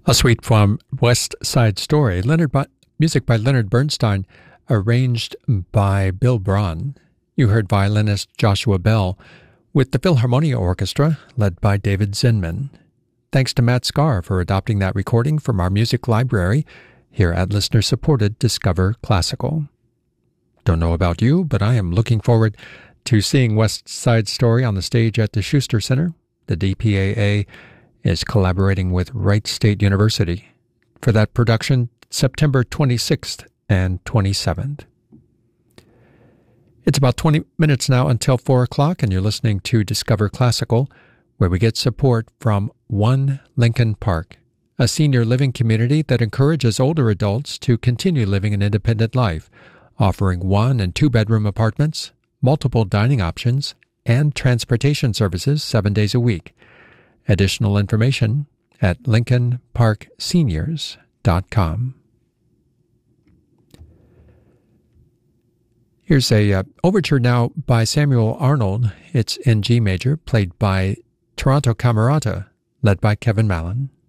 A suite from West Side Story, music by Leonard Bernstein, arranged by Bill Braun. You heard violinist Joshua Bell with the Philharmonia Orchestra, led by David Zinman. Thanks to Matt Scar for adopting that recording from our music library here at listener-supported Discover Classical. Don't know about you, but I am looking forward to seeing West Side Story on the stage at the Schuster Center. The DPAA is collaborating with Wright State University for that production September 26th and 27th. It's about 20 minutes now until 4 o'clock, and you're listening to Discover Classical, where we get support from One Lincoln Park, a senior living community that encourages older adults to continue living an independent life, offering 1- and 2-bedroom apartments, multiple dining options, and transportation services 7 days a week. Additional information at lincolnparkseniors.com. Here's a overture now by Samuel Arnold. It's in G major, played by Toronto Camerata, led by Kevin Mallon.